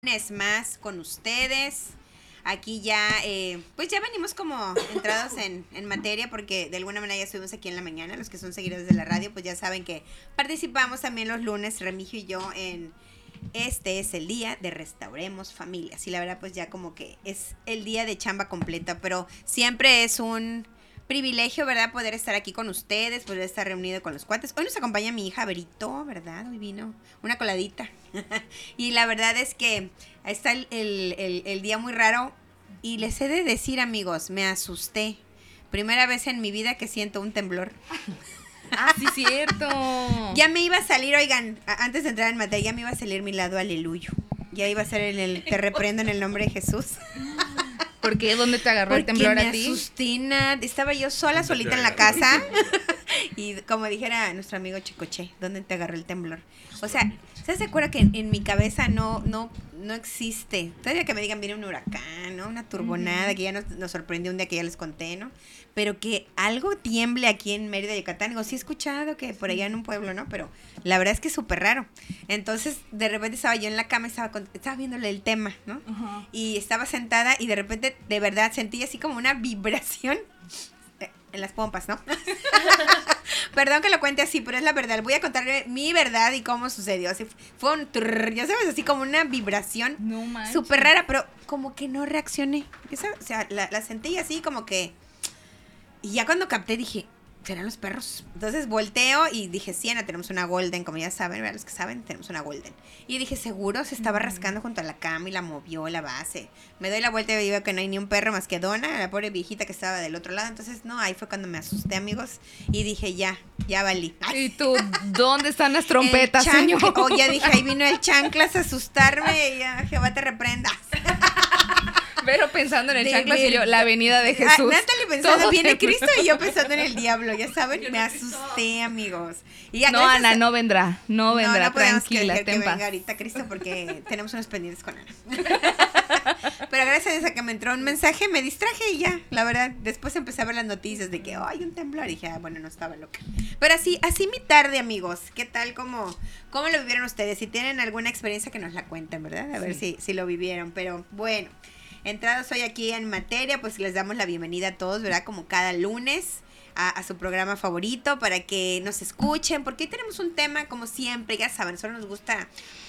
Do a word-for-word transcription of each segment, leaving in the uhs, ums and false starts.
lunes más con ustedes. Aquí ya, eh, pues ya venimos como entrados en, en materia porque de alguna manera ya estuvimos aquí en la mañana. Los que son seguidores de la radio pues ya saben que participamos también los lunes, Remigio y yo, en Este es el día de Restauremos Familias. Y la verdad pues ya como que es el día de chamba completa, pero siempre es un privilegio, ¿verdad? Poder estar aquí con ustedes, poder estar reunido con los cuates. Hoy nos acompaña mi hija Berito, ¿verdad? Hoy vino una coladita. Y la verdad es que está el, el, el, el día muy raro. Y les he de decir, amigos, me asusté. Primera vez en mi vida que siento un temblor. Ah, sí, cierto. Ya me iba a salir, oigan, antes de entrar en materia, ya me iba a salir mi lado aleluyo. Ya iba a ser el, el te reprendo en el nombre de Jesús. ¿Por qué? ¿Dónde te agarró el temblor a ti? Me asusté, Nat. Estaba yo sola, solita en la casa. Y como dijera nuestro amigo Chicoche, ¿dónde te agarró el temblor? O sea, ¿ustedes se acuerdan que en, en mi cabeza no, no, no existe? Todavía que me digan, viene un huracán, ¿no? Una turbonada, uh-huh. que ya nos, nos sorprendió un día que ya les conté, ¿no? Pero que algo tiemble aquí en Mérida, Yucatán. Digo, sí he escuchado que por allá en un pueblo, ¿no? Pero la verdad es que es súper raro. Entonces, de repente estaba yo en la cama, estaba, con, estaba viéndole el tema, ¿no? Uh-huh. Y estaba sentada y de repente, de verdad, sentí así como una vibración en las pompas, ¿no? Perdón que lo cuente así, pero es la verdad. Voy a contarle mi verdad y cómo sucedió. Así fue un trrr, ya sabes, así como una vibración no manches. Súper rara, pero como que no reaccioné. ¿Sabes? O sea, la, la sentí así como que... Y ya cuando capté dije, ¿serán los perros? Entonces volteo y dije, Siena, tenemos una golden, como ya saben, ¿verdad? Los que saben, tenemos una golden. Y dije, seguro se estaba rascando junto a la cama y la movió la base. Me doy la vuelta y veo que no hay ni un perro más que Donna, la pobre viejita que estaba del otro lado. Entonces, no, ahí fue cuando me asusté, amigos. Y dije, ya, ya valí. ¿Y tú, dónde están las trompetas, señor? Oh, ya dije, ahí vino el chanclas a asustarme y ya, Jehová te reprenda. Pero pensando en el chanclas y yo, la venida de Jesús. Ah, Natalie pensando, viene Cristo y yo pensando en el diablo, ya saben, me asusté, amigos. Y ya, no, Ana, a... no vendrá, no vendrá, no, no tranquila, que, que, ten que paz. venga ahorita Cristo porque tenemos unos pendientes con Ana. Pero gracias a que me entró un mensaje, me distraje y ya, la verdad, después empecé a ver las noticias de que, oh, hay un temblor, y dije, ah, bueno, no estaba loca. Pero así, así mi tarde, amigos, ¿qué tal? ¿Cómo, cómo lo vivieron ustedes? Si tienen alguna experiencia que nos la cuenten, ¿verdad? A ver sí. si, si lo vivieron, pero bueno. Entrados hoy aquí en materia, pues les damos la bienvenida a todos, ¿verdad? Como cada lunes a, a su programa favorito para que nos escuchen, porque hoy tenemos un tema, como siempre, ya saben, solo nos gusta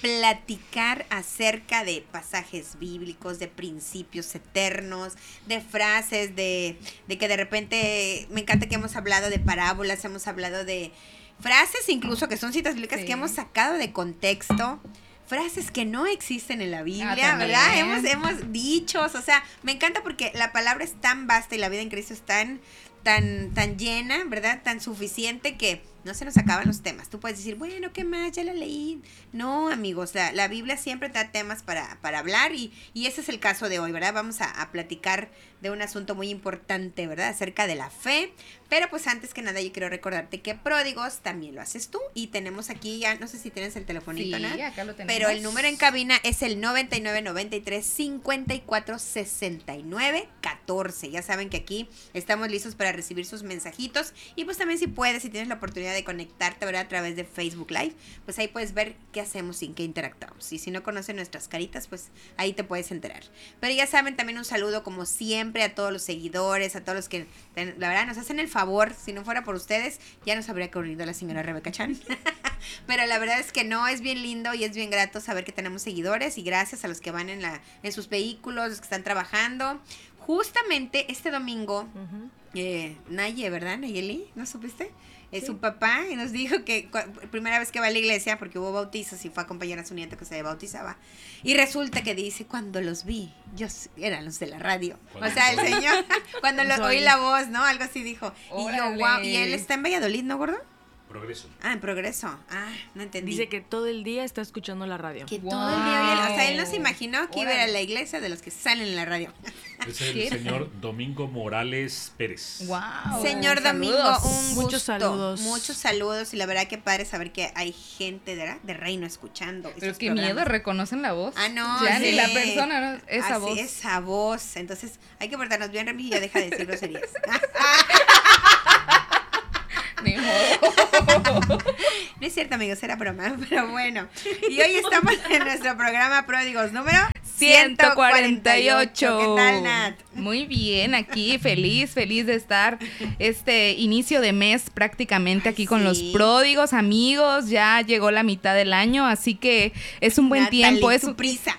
platicar acerca de pasajes bíblicos, de principios eternos, de frases, de, de que de repente, me encanta que hemos hablado de parábolas, hemos hablado de frases incluso que son citas bíblicas sí. que hemos sacado de contexto. Frases que no existen en la Biblia, ah, ¿verdad? Hemos, hemos dichos, o sea, me encanta porque la palabra es tan vasta y la vida en Cristo es tan, tan, tan llena, ¿verdad? Tan suficiente que no se nos acaban los temas. Tú puedes decir, bueno, ¿qué más? Ya la leí. No, amigos, la, la Biblia siempre da temas para, para hablar y, y ese es el caso de hoy, ¿verdad? Vamos a, a platicar de un asunto muy importante, ¿verdad? Acerca de la fe. Pero pues antes que nada yo quiero recordarte que Pródigos también lo haces tú y tenemos aquí ya, no sé si tienes el telefonito, ¿no? Sí, acá lo tenemos. Pero el número en cabina es el noventa y nueve, noventa y tres, cincuenta y cuatro, sesenta y nueve, catorce. Ya saben que aquí estamos listos para recibir sus mensajitos y pues también si puedes, si tienes la oportunidad de conectarte, ¿verdad? A través de Facebook Live, pues ahí puedes ver qué hacemos y qué interactuamos. Y si no conocen nuestras caritas, pues ahí te puedes enterar. Pero ya saben, también un saludo como siempre a todos los seguidores, a todos los que la verdad nos hacen el favor. Si no fuera por ustedes, ya nos habría corrido la señora Rebeca Chan. Pero la verdad es que no, es bien lindo y es bien grato saber que tenemos seguidores y gracias a los que van en, la, en sus vehículos, los que están trabajando. Justamente este domingo, uh-huh. eh, Naye, ¿verdad, Nayeli? ¿No supiste? Eh, sí. Su papá nos dijo que cu- primera vez que va a la iglesia, porque hubo bautizos y fue a acompañar a su nieto que se bautizaba. Y resulta que dice, cuando los vi, yo eran los de la radio. O sea, el señor, cuando lo, oí la voz, ¿no? Algo así dijo. Órale. Y yo, wow, y él está en Valladolid, ¿no, gordo? Progreso. Ah, en Progreso. Ah, no entendí. Dice que todo el día está escuchando la radio. Que wow. todo el día oye, o sea, él no se imaginó que Órale. Iba a la iglesia de los que salen en la radio. Es el señor Domingo Morales Pérez. Wow. Señor Domingo, saludos. Un gusto. Muchos saludos. Muchos saludos y la verdad que padre saber que hay gente de, de reino escuchando. Pero qué miedo, reconocen la voz. Ah, no. Ya sí. ni la persona, ¿no? Esa Así, voz. Esa voz. Entonces hay que portarnos bien, Remy, y ya deja de decir groserías. Ni modo. No es cierto, amigos, era broma, pero bueno. Y hoy estamos en nuestro programa Pródigos número ciento cuarenta y ocho. ¿Qué tal, Nat? Muy bien, aquí feliz, feliz de estar este inicio de mes prácticamente aquí Ay, con sí. los pródigos amigos. Ya llegó la mitad del año, así que es un buen Natalie, tiempo. Es tu un, prisa.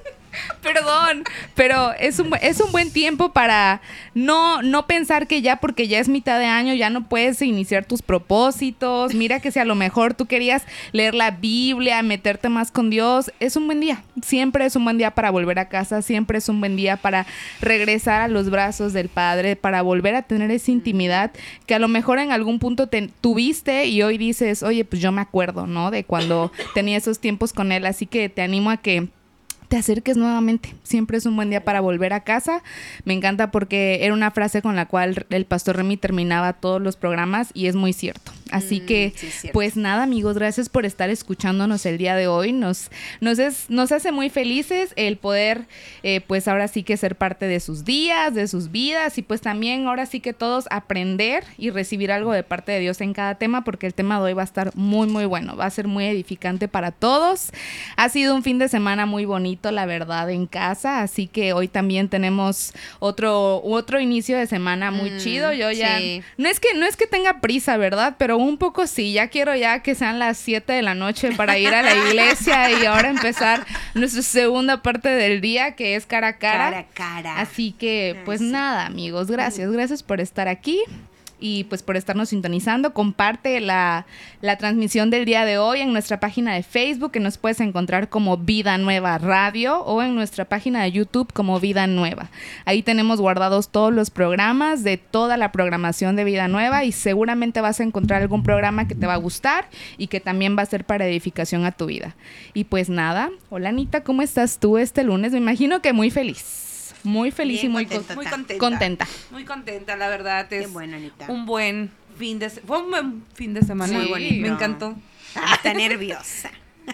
Perdón, pero es un, es un buen tiempo para no, no pensar que ya porque ya es mitad de año ya no puedes iniciar tus propósitos. Mira que si a lo mejor tú querías leer la Biblia, meterte más con Dios, es un buen día. Siempre es un buen día para volver a casa, siempre es un buen día para regresar a los brazos del Padre, para volver a tener esa intimidad que a lo mejor en algún punto te, tuviste y hoy dices, oye, pues yo me acuerdo, ¿no? De cuando tenía esos tiempos con Él, así que te animo a que te acerques nuevamente. Siempre es un buen día para volver a casa. Me encanta porque era una frase con la cual el pastor Remy terminaba todos los programas y es muy cierto. Así Mm, que, sí, es cierto. pues nada, amigos, gracias por estar escuchándonos el día de hoy. Nos, nos, es, nos hace muy felices el poder, eh, pues ahora sí que ser parte de sus días, de sus vidas y pues también ahora sí que todos aprender y recibir algo de parte de Dios en cada tema, porque el tema de hoy va a estar muy, muy bueno. Va a ser muy edificante para todos. Ha sido un fin de semana muy bonito, la verdad, en casa, así que hoy también tenemos otro otro inicio de semana muy Mm, chido. Yo ya sí. no es que no es que tenga prisa, ¿verdad? Pero un poco sí, ya quiero ya que sean las siete de la noche para ir a la iglesia y ahora empezar nuestra segunda parte del día, que es cara a cara. Cara a cara. Así que, pues Ay, sí. nada, amigos, gracias, gracias por estar aquí. Y pues por estarnos sintonizando. Comparte la, la transmisión del día de hoy en nuestra página de Facebook, que nos puedes encontrar como Vida Nueva Radio, o en nuestra página de YouTube como Vida Nueva. Ahí tenemos guardados todos los programas de toda la programación de Vida Nueva y seguramente vas a encontrar algún programa que te va a gustar y que también va a ser para edificación a tu vida. Y pues nada, hola Anita, ¿cómo estás tú este lunes? Me imagino que muy feliz. Muy feliz Bien y muy contenta. con- Muy contenta. contenta. Muy contenta, la verdad. Qué Es bueno, Anita. un buen fin de se- Fue un buen fin de semana. Muy bonito. Me encantó. Está nerviosa.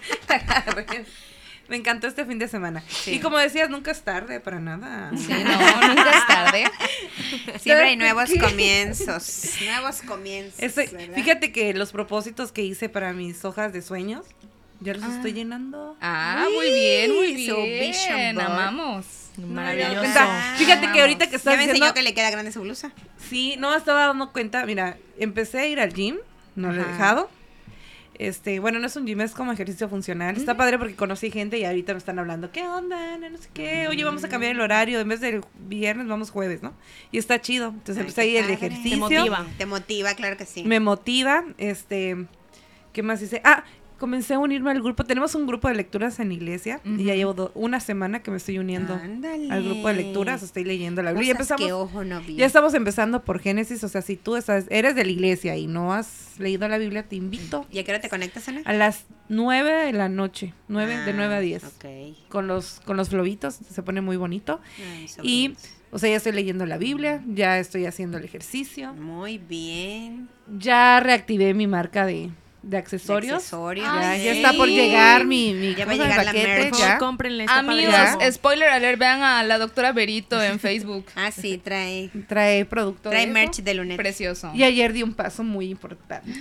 Me encantó este fin de semana. Sí. Y como decías, nunca es tarde para nada. Sí, no, nunca es tarde. Siempre hay ¿Sabes nuevos por qué? comienzos. Nuevos comienzos. Estoy- ¿verdad? fíjate que los propósitos que hice para mis hojas de sueños, ya los Ah. estoy llenando. Ah, muy bien, muy Uy, su vision bien. board. Mamaamos. Maravilloso. cuenta. Fíjate que ahorita que Ya estás me enseñó diciendo, que le queda grande su blusa. sí, no me estaba dando cuenta. Mira, empecé a ir al gym, no lo he Ajá. dejado. Este, bueno, no es un gym, es como ejercicio funcional. Está padre porque conocí gente y ahorita me están hablando, ¿qué onda? No, no sé qué. Oye, vamos a cambiar el horario. En vez del viernes, vamos jueves, ¿no? Y está chido. Entonces Ay, empecé a qué ir el padre. ejercicio. Te motiva. Te motiva, claro que sí. Me motiva. Este, ¿qué más hice? Ah, comencé a unirme al grupo. Tenemos un grupo de lecturas en la iglesia. Y ya Ujú. llevo do- una semana que me estoy uniendo Ándale. al grupo de lecturas. Estoy leyendo la Biblia. Ya Cosas que empezamos, ojo no vio. ya estamos empezando por Génesis. O sea, si tú estás, eres de la iglesia y no has leído la Biblia, te invito ¿Y a qué hora te conectas, Ana? a las nueve de la noche. nueve, de Ah, nueve a diez. Ok. Con los, con los flovitos. Se pone muy bonito. Ay, so Y, good. o sea, ya estoy leyendo la Biblia. Ya estoy haciendo el ejercicio. Muy bien. Ya reactivé mi marca de, de accesorios. Accesorios. Ya, Ay, ya sí. está por llegar mi, mi Ya va a cosa de llegar la paquete, merch. Por ya. favor, cómprenle. Está Amigos, padrísimo. spoiler alert, vean a la doctora Berito en Facebook. Ah, sí, trae. Trae producto Trae de eso. merch de lunes. Precioso. Y ayer di un paso muy importante.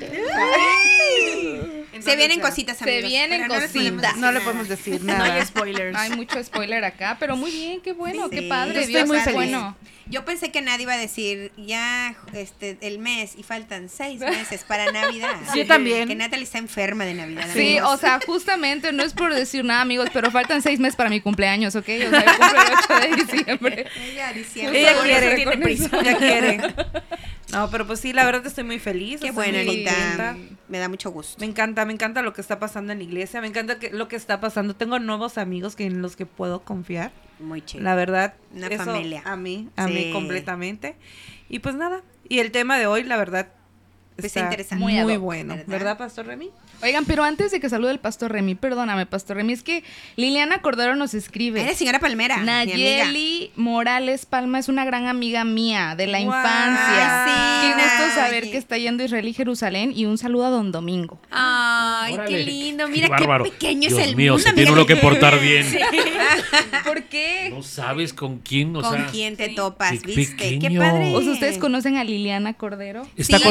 Se vienen ya. cositas, Se amigos. vienen pero no les podemos cositas. decir No le nada. podemos decir No nada. hay spoilers. Hay mucho spoiler acá, pero muy bien, qué bueno, Sí, qué padre. yo estoy Dios muy es feliz. bueno. Yo pensé que nadie iba a decir ya este el mes y faltan seis meses para Navidad. Yo también. Que Natalie está enferma de Navidad. Sí, amigos. o sea, justamente no es por decir nada, amigos, pero faltan seis meses para mi cumpleaños, ¿ok? O sea, yo cumplo el ocho de diciembre. Ella diciembre. Ella Por quiere, eso tiene prisa. ella quiere. No, pero pues sí, la verdad estoy muy feliz. Qué estoy bueno, muy Anita. contenta. Me da mucho gusto. Me encanta, me encanta lo que está pasando en la iglesia, me encanta que, lo que está pasando. Tengo nuevos amigos que, en los que puedo confiar. Muy chido. La verdad, Una eso familia. a mí, a Sí. mí completamente. Y pues nada, y el tema de hoy, la verdad, Pues está está interesante. muy, Muy ad hoc, bueno, ¿verdad? ¿verdad, Pastor Remy? Oigan, pero antes de que salude el pastor Remy, perdóname, pastor Remy, es que Liliana Cordero nos escribe. Eres señora Palmera, mi amiga. Nayeli Morales Palma es una gran amiga mía de la Guau. infancia. Ay, sí, Qué gusto Nay. saber que está yendo a Israel y Jerusalén y un saludo a Don Domingo. Ay, Órale. qué lindo. Qué Mira qué, bárbaro. pequeño Dios es el mío, mundo. se tiene amiga. uno que portar bien. ¿Por qué? No sabes con quién, o ¿Con sea, quién te topas, qué viste? Qué pequeño. padre. O sea, ¿ustedes conocen a Liliana Cordero? está Sí, con la que nosotros viene en el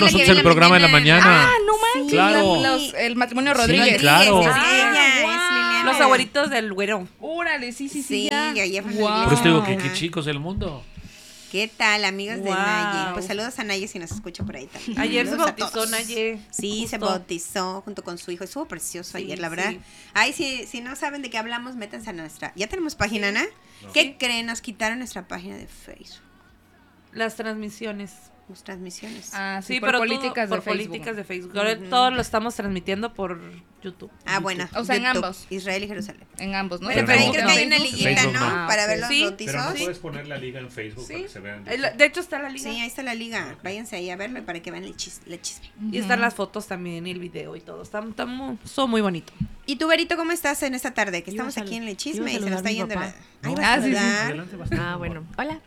programa en la Liliana. mañana. Ah, no manches. Claro. Los- el matrimonio Sí, Rodríguez. claro. Es Ah, ella, guau. es Liliana. Los abuelitos del güero. Órale, sí, sí, sí. Sí, ya. ya, ya fue en la Guau. iglesia. Por eso te digo que Ajá. qué chicos del mundo. ¿Qué tal, amigos de Wow. Naye? Pues saludos a Naye si nos escucha por ahí también. Ayer se Saludos a bautizó todos. Naye. Sí, se Justo. bautizó junto con su hijo. Estuvo precioso Sí, ayer, la verdad. sí. Ay, si, si no saben de qué hablamos, métanse a nuestra. ¿Ya tenemos página, Ana? No. ¿Qué creen? Nos quitaron nuestra página de Facebook. Las transmisiones. Las transmisiones. Ah, sí, Sí, por pero políticas todo, de por Facebook. políticas de Facebook. Ahora Ujú. todo lo estamos transmitiendo por YouTube. Ah, bueno. O sea, en YouTube, ambos. Israel y Jerusalén. En ambos, ¿no? Pero, Pero por ahí no, creo no. que hay una En liguita, Facebook ¿no? no. Ah, Para ok. ver los Sí, bautizos. Pero no Sí. puedes poner la liga en Facebook Sí. para que se vean. El- De hecho está la liga. ahí está la liga. Váyanse ahí a verlo y para que vean el, chis, el chisme. Y están las fotos también y el video y todo. Está, está muy, estuvo muy bonito. ¿Y tú, Berito, cómo estás en esta tarde? Que Iba a estamos aquí sal- en el iba chisme a y se nos saludar está a mi yendo papá. la... Ay, No. vas a Ah, sí, sí. saludar. Adelante, bastante, Ah, amor. bueno. Hola.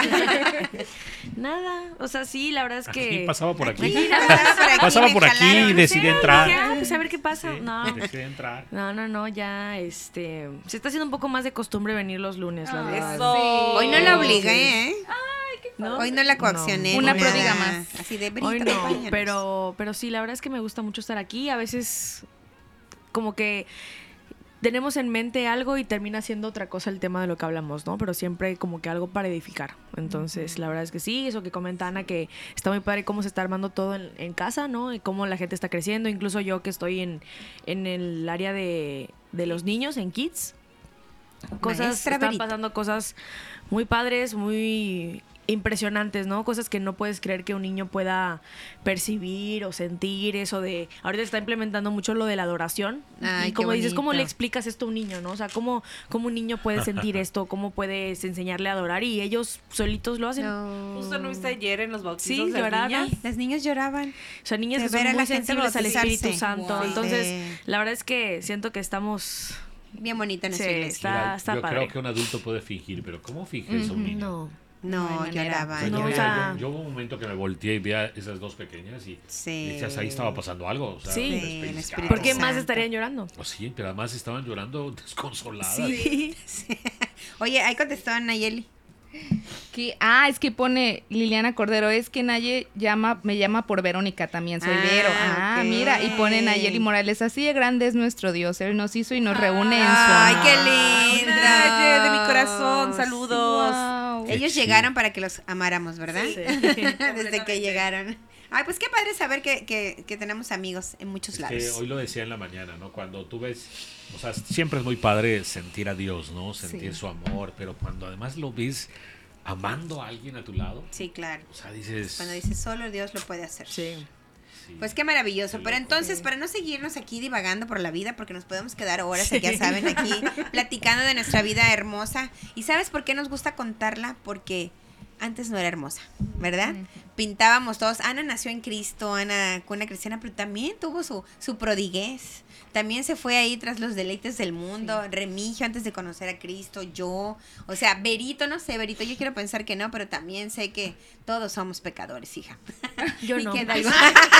Nada, o sea, sí, la verdad es Aquí que... pasaba por aquí. Aquí, pasaba por aquí, Pasaba me por aquí jalaron. y decidí entrar. Ya, pues a ver qué pasa. Sí, No, decidí entrar. no, no, no, ya, este... Se está haciendo un poco más de costumbre venir los lunes, la Ah, verdad. Eso. Hoy no la obligué, ¿eh? ¿No? Hoy no la coaccioné. No. Una ni pródiga nada. más. Así de Berito, Hoy no, acompáñanos. pero, pero sí, la verdad es que me gusta mucho estar aquí. A veces como que tenemos en mente algo y termina siendo otra cosa el tema de lo que hablamos, ¿no? Pero siempre como que algo para edificar. Entonces, la verdad es que sí, eso que comenta Ana, que está muy padre cómo se está armando todo en, en casa, ¿no? Y cómo la gente está creciendo. Incluso yo que estoy en, en el área de, de los niños, en Kids. Cosas, Maestra están Berito. pasando cosas muy padres, muy impresionantes, ¿no? Cosas que no puedes creer que un niño pueda percibir o sentir, eso de... Ahorita se está implementando mucho lo de la adoración. Ay, y como qué dices, ¿cómo bonito. le explicas esto a un niño, no? O sea, ¿cómo, cómo un niño puede sentir esto? ¿Cómo puedes enseñarle a adorar? Y ellos solitos lo hacen. No. Justo no viste ayer en los bautizos Sí, de las lloraban. niñas. Las niñas lloraban. O sea, niñas De que son ver a muy la gente sensibles al bautizarse. Espíritu Santo. Wow. Entonces, Sí. la verdad es que siento que estamos... Bien bonita en Sí, nuestra iglesia. está- Mira, está yo padre. creo que un adulto puede fingir, pero ¿cómo finge eso un niño? No. No, No hay manera. O lloraban. sea, No, yo, o veía- sea- yo- yo hubo un momento que me volteé y vi a esas dos pequeñas y, Sí. y decías, ahí estaba pasando algo. O sea, Sí. les Sí, el pellizcaba. Espíritu ¿Por qué más Santo. estarían llorando? Pues sí, pero además estaban llorando desconsoladas. Sí. Oye, ahí contestó a Nayeli. Que, ah, es que pone Liliana Cordero, es que Naye llama, me llama por Verónica también, soy Ah, Vero. Ah, ok. mira, y pone Nayeli Morales, así de grande es nuestro Dios, Él nos hizo y nos reúne en su Ay, amor. qué linda. Naye, de mi corazón, saludos. Wow. Ellos Qué llegaron chido. para que los amáramos, ¿verdad? Sí. Desde que llegaron. Ay, pues qué padre saber que, que, que tenemos amigos en muchos Es lados. que hoy lo decía en la mañana, ¿no? Cuando tú ves, o sea, siempre es muy padre sentir a Dios, ¿no? Sentir Sí. su amor, pero cuando además lo ves amando a alguien a tu lado, Sí, claro. o sea, dices... Cuando dices solo Dios lo puede hacer. Sí. sí, Pues qué maravilloso. Qué Pero loco. entonces, Sí. para no seguirnos aquí divagando por la vida, porque nos podemos quedar horas, ya saben, aquí platicando de nuestra vida hermosa. ¿Y sabes por qué nos gusta contarla? Porque antes no era hermosa, ¿verdad? Ujú. Pintábamos todos. Ana nació en Cristo, Ana cuna cristiana, pero también tuvo su, su prodiguez. También se fue ahí tras los deleites del mundo. Remigio antes de conocer a Cristo, yo. O sea, Berito, no sé, Berito, yo quiero pensar que no, pero también sé que todos somos pecadores, hija. Yo Y no. que en algún,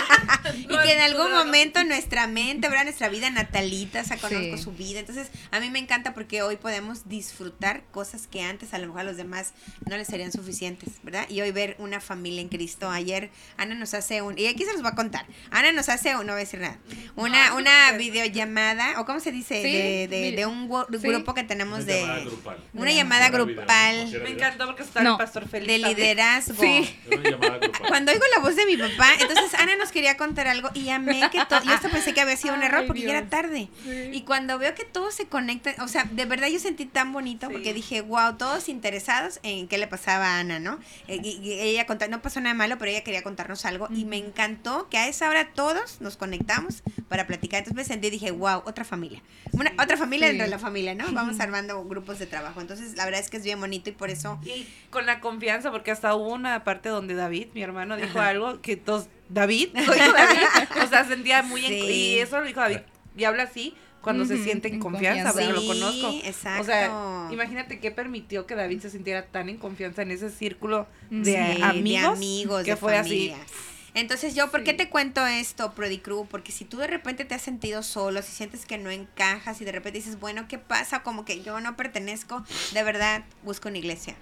y que en algún momento nuestra mente, ¿verdad? Nuestra vida natalita, o sea, conozco Sí. su vida. Entonces, a mí me encanta porque hoy podemos disfrutar cosas que antes a lo mejor a los demás no les serían suficientes, ¿verdad? Y hoy ver una familia en Cristo. Ayer Ana nos hace un... Y aquí se los va a contar. Ana nos hace, un, no voy a decir nada, una, una videollamada, o ¿cómo se dice? Sí, de, de, vi- de un gu- sí. grupo que tenemos Una de... llamada grupal. Una llamada Era video, grupal ¿no? ¿Sí era Me video? encantó porque está No. el pastor Félix. de también. liderazgo. Sí. Era una llamada grupal. Cuando oigo la voz de mi papá, entonces Ana nos quería contar algo y amé que todo. Yo hasta pensé que había sido un error Ay, porque ya era Dios. tarde. Y cuando veo que todos se conectan, o sea, de verdad yo sentí tan bonito Sí. porque dije, wow, todos interesados en qué le pasaba a Ana, ¿no? Eh, Y, y ella contó, no pasó nada malo, pero ella quería contarnos algo y me encantó que a esa hora todos nos conectamos para platicar. Entonces me sentí y dije, wow, otra familia. Una, otra familia Sí. dentro de la familia, ¿no? Vamos armando grupos de trabajo. Entonces, la verdad es que es bien bonito y por eso... Y con la confianza, porque hasta hubo una parte donde David, mi hermano, dijo algo que todos, David, dijo David, o sea, sentía muy en- Sí. y eso lo dijo David, y habla así cuando se Ujú, siente en en confianza, confianza. pero Sí, lo conozco. exacto. O sea, imagínate qué permitió que David se sintiera tan en confianza en ese círculo de Sí, amigos, de amigos, que de fue familia. así. Entonces yo, ¿por qué Sí. te cuento esto, Prodicrew? Porque si tú de repente te has sentido solo, si sientes que no encajas y de repente dices, bueno, ¿qué pasa? Como que yo no pertenezco, de verdad, busca una iglesia.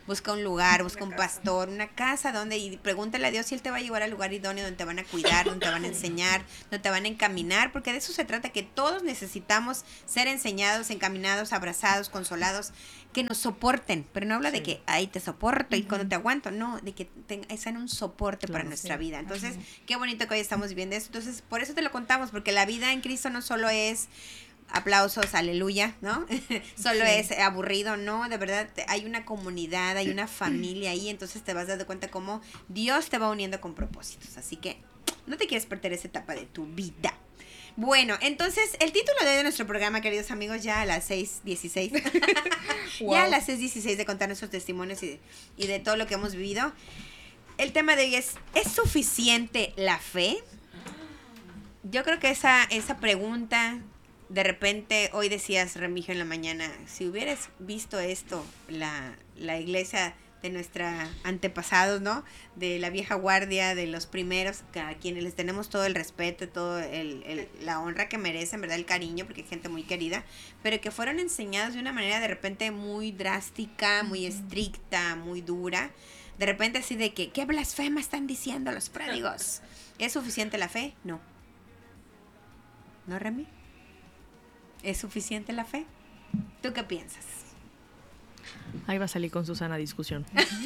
busca un lugar, busca un pastor, una casa donde, y pregúntale a Dios si Él te va a llevar al lugar idóneo donde te van a cuidar, donde te van a enseñar, donde te van a encaminar, porque de eso se trata, que todos necesitamos ser enseñados, encaminados, abrazados, consolados, que nos soporten, pero no habla de que, ay, te soporto y cuando te aguanto, no, de que tengan, sean un soporte para nuestra vida. Entonces, qué bonito que hoy estamos viviendo eso. Entonces, por eso te lo contamos, porque la vida en Cristo no solo es aplausos, aleluya, ¿no? Solo sí. es aburrido, no, de verdad hay una comunidad, hay una familia ahí, entonces te vas dando cuenta cómo Dios te va uniendo con propósitos, así que no te quieres perder esa etapa de tu vida. Bueno, entonces el título de nuestro programa, queridos amigos, ya a las seis dieciséis, wow. ya a las seis dieciséis de contar nuestros testimonios y, y de todo lo que hemos vivido, el tema de hoy es, ¿es suficiente la fe? Yo creo que esa, esa pregunta, de repente, hoy decías, Remigio, en la mañana, si hubieras visto esto, la, la iglesia de nuestra antepasados, ¿no? De la vieja guardia, de los primeros, a quienes les tenemos todo el respeto, todo el, el, la honra que merecen, ¿verdad? El cariño, porque hay gente muy querida, pero que fueron enseñados de una manera de repente muy drástica, muy estricta, muy dura. De repente así de que, ¿qué blasfema están diciendo los pródigos? ¿Es suficiente la fe? No. ¿No, Remy? ¿Es suficiente la fe? ¿Tú qué piensas? Ahí va a salir con Susana discusión.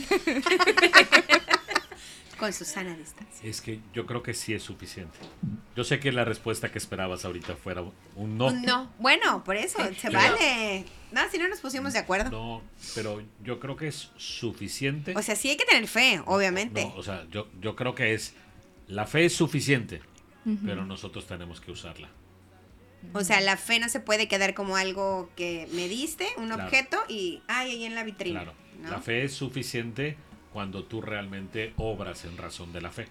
Con Susana distancia. Es que yo creo que sí es suficiente. Yo sé que la respuesta que esperabas ahorita fuera un no. Un no. Bueno, por eso, se pero, vale. No, si no nos pusimos de acuerdo. No, pero yo creo que es suficiente. O sea, sí hay que tener fe, obviamente. No, o sea, yo, yo creo que es, la fe es suficiente, uh-huh. pero nosotros tenemos que usarla. O sea, la fe no se puede quedar como algo que me diste, un claro. objeto y ay, ahí en la vitrina. Claro, ¿no? La fe es suficiente cuando tú realmente obras en razón de la fe.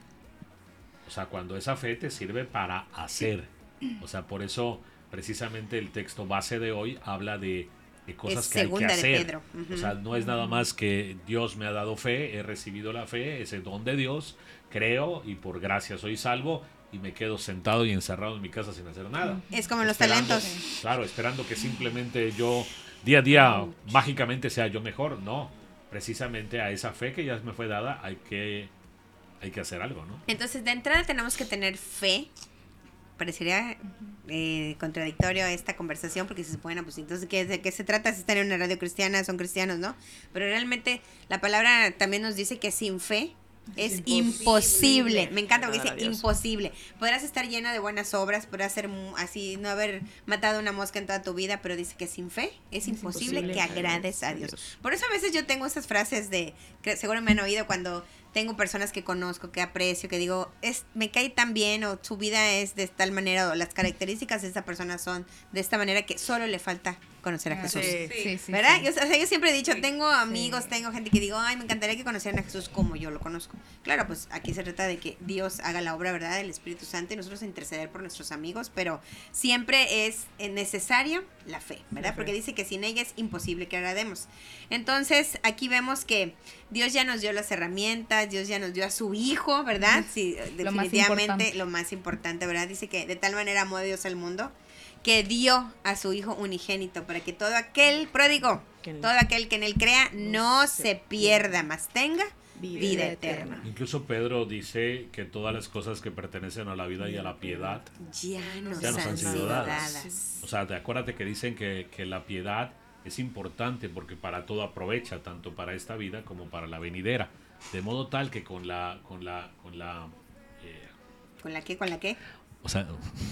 O sea, cuando esa fe te sirve para hacer. O sea, por eso precisamente el texto base de hoy habla de, de cosas es que hay que hacer. De Pedro. Uh-huh. O sea, no es nada más que Dios me ha dado fe, he recibido la fe, ese don de Dios, creo y por gracia soy salvo. Y me quedo sentado y encerrado en mi casa sin hacer nada. Es como los talentos. Claro, esperando que simplemente yo día a día mágicamente sea yo mejor. No, precisamente a esa fe que ya me fue dada hay que, hay que hacer algo, ¿no? Entonces, de entrada tenemos que tener fe. Parecería eh, contradictorio esta conversación porque se supone, pues entonces, ¿qué, ¿de qué se trata? Si están en una radio cristiana, son cristianos, ¿no? Pero realmente la palabra también nos dice que sin fe es, es imposible. imposible. Me encanta porque dice imposible. Podrás estar llena de buenas obras, podrás ser así, no haber matado una mosca en toda tu vida, pero dice que sin fe es, es imposible, imposible que agrades a Dios. Dios. Por eso a veces yo tengo esas frases de, que seguro me han oído cuando tengo personas que conozco, que aprecio, que digo, es me cae tan bien o su vida es de tal manera o las características de esta persona son de esta manera que solo le falta conocer a Jesús. Sí, sí, sí, ¿verdad? sí. Yo, o sea, yo siempre he dicho, tengo amigos, sí. tengo gente que digo, ay, me encantaría que conocieran a Jesús como yo lo conozco. Claro, pues aquí se trata de que Dios haga la obra, ¿verdad? Del Espíritu Santo y nosotros interceder por nuestros amigos, pero siempre es necesaria la fe, ¿verdad? La fe. Porque dice que sin ella es imposible que agrademos. Entonces, aquí vemos que Dios ya nos dio las herramientas, Dios ya nos dio a su Hijo, ¿verdad? Sí, lo definitivamente más lo más importante, ¿verdad? Dice que de tal manera amó Dios al mundo que dio a su Hijo unigénito para que todo aquel pródigo, todo aquel que en él crea, no se pierda, mas tenga vida, vida eterna. Incluso Pedro dice que todas las cosas que pertenecen a la vida y a la piedad ya nos, ya nos han sido dadas. dadas. O sea, te acuérdate que dicen que, que la piedad es importante porque para todo aprovecha, tanto para esta vida como para la venidera. De modo tal que con la... ¿Con la, con la, eh, ¿Con la qué? ¿Con la qué? O sea...